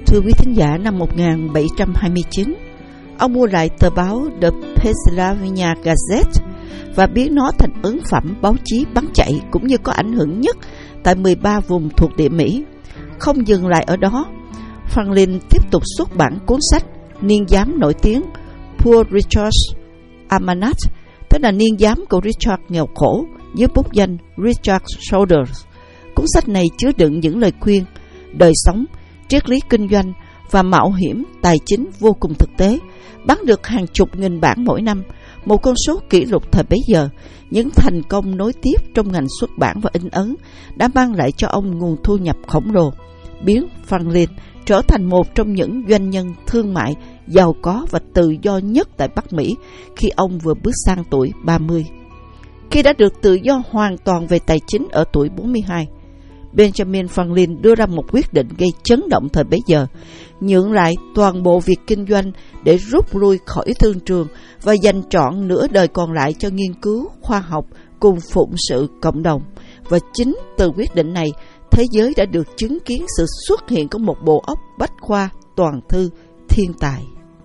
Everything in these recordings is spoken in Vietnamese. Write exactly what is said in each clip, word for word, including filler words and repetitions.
Thưa quý thính giả, năm một nghìn bảy trăm hai mươi chín, ông mua lại tờ báo The Pennsylvania Gazette và biến nó thành ấn phẩm báo chí bán chạy cũng như có ảnh hưởng nhất tại mười ba vùng thuộc địa Mỹ. Không dừng lại ở đó, Franklin tiếp tục xuất bản cuốn sách niên giám nổi tiếng Poor Richard's Almanac, tức là niên giám của Richard nghèo khổ, dưới bút danh Richard Saunders. Cuốn sách này chứa đựng những lời khuyên, đời sống, triết lý kinh doanh và mạo hiểm tài chính vô cùng thực tế, bán được hàng chục nghìn bản mỗi năm, một con số kỷ lục thời bấy giờ. Những thành công nối tiếp trong ngành xuất bản và in ấn đã mang lại cho ông nguồn thu nhập khổng lồ, biến Franklin trở thành một trong những doanh nhân thương mại giàu có và tự do nhất tại Bắc Mỹ khi ông vừa bước sang tuổi ba mươi. Khi đã được tự do hoàn toàn về tài chính ở tuổi bốn mươi hai, Benjamin Franklin đưa ra một quyết định gây chấn động thời bấy giờ, nhượng lại toàn bộ việc kinh doanh để rút lui khỏi thương trường và dành trọn nửa đời còn lại cho nghiên cứu khoa học cùng phụng sự cộng đồng. Và chính từ quyết định này, thế giới đã được chứng kiến sự xuất hiện của một bộ óc bách khoa toàn thư thiên tài.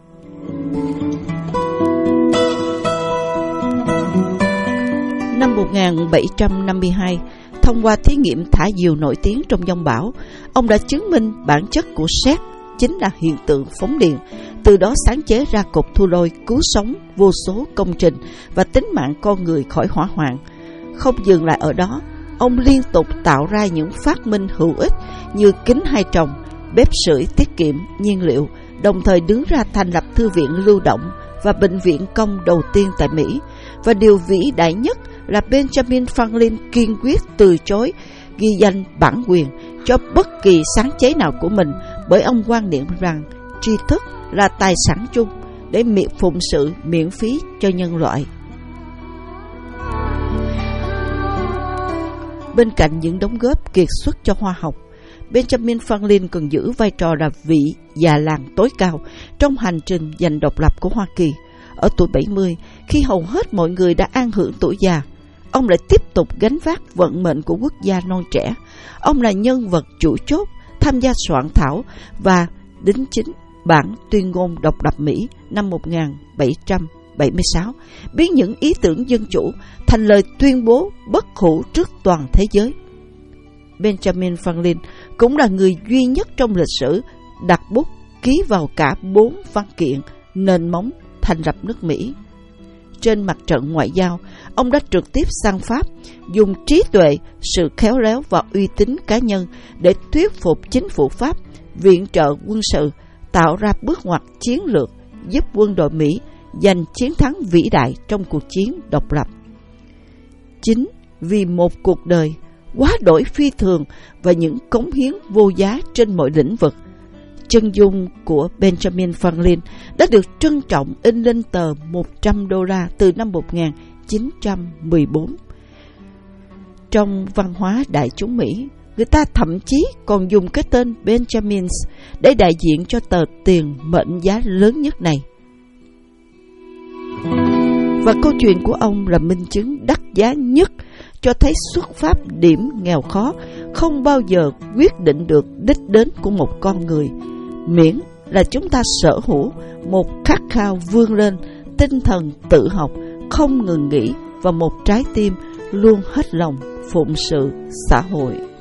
Năm một nghìn bảy trăm năm mươi hai, thông qua thí nghiệm thả diều nổi tiếng trong giông bão, ông đã chứng minh bản chất của sét chính là hiện tượng phóng điện, từ đó sáng chế ra cột thu lôi cứu sống vô số công trình và tính mạng con người khỏi hỏa hoạn. Không dừng lại ở đó, ông liên tục tạo ra những phát minh hữu ích như kính hai tròng, bếp sưởi tiết kiệm nhiên liệu, đồng thời đứng ra thành lập thư viện lưu động và bệnh viện công đầu tiên tại Mỹ. Và điều vĩ đại nhất là Benjamin Franklin kiên quyết từ chối ghi danh bản quyền cho bất kỳ sáng chế nào của mình, bởi ông quan niệm rằng tri thức là tài sản chung để miễn phụng sự miễn phí cho nhân loại. Bên cạnh những đóng góp kiệt xuất cho khoa học, Benjamin Franklin còn giữ vai trò là vị già làng tối cao trong hành trình giành độc lập của Hoa Kỳ. Ở tuổi bảy mươi, khi hầu hết mọi người đã an hưởng tuổi già, ông lại tiếp tục gánh vác vận mệnh của quốc gia non trẻ. Ông là nhân vật chủ chốt tham gia soạn thảo và đính chính bản tuyên ngôn độc lập Mỹ năm một nghìn bảy trăm bảy mươi sáu, biến những ý tưởng dân chủ thành lời tuyên bố bất hủ trước toàn thế giới. Benjamin Franklin cũng là người duy nhất trong lịch sử đặt bút ký vào cả bốn văn kiện nền móng thành lập nước Mỹ. Trên mặt trận ngoại giao, ông đã trực tiếp sang Pháp, dùng trí tuệ, sự khéo léo và uy tín cá nhân để thuyết phục chính phủ Pháp viện trợ quân sự, tạo ra bước ngoặt chiến lược giúp quân đội Mỹ giành chiến thắng vĩ đại trong cuộc chiến độc lập. Chính vì một cuộc đời quá đổi phi thường và những cống hiến vô giá trên mọi lĩnh vực, chân dung của Benjamin Franklin đã được trân trọng in lên tờ một trăm đô la từ năm một nghìn chín trăm mười bốn. Trong văn hóa đại chúng Mỹ, người ta thậm chí còn dùng cái tên Benjamins để đại diện cho tờ tiền mệnh giá lớn nhất này. Và câu chuyện của ông là minh chứng đắt giá nhất cho thấy xuất phát điểm nghèo khó không bao giờ quyết định được đích đến của một con người, miễn là chúng ta sở hữu một khát khao vươn lên, tinh thần tự học không ngừng nghỉ và một trái tim luôn hết lòng phụng sự xã hội.